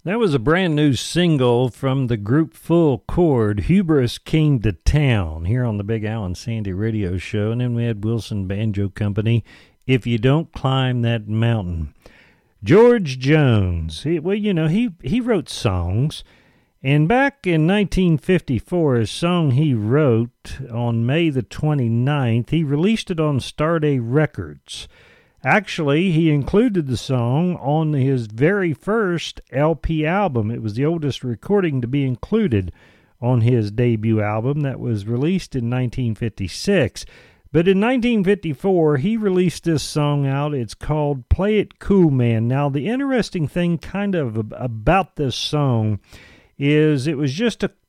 That was a brand new single from the group Full Chord, Hubris Came to Town, here on the Big Al and Sandy radio show. And then we had Wilson Banjo Company, If You Don't Climb That Mountain. George Jones, he wrote songs. And back in 1954, a song he wrote on May the 29th, he released it on Starday Records. Actually, he included the song on his very first LP album. It was the oldest recording to be included on his debut album that was released in 1956. But in 1954, he released this song out. It's called Play It Cool Man. Now, the interesting thing kind of about this song is it was just a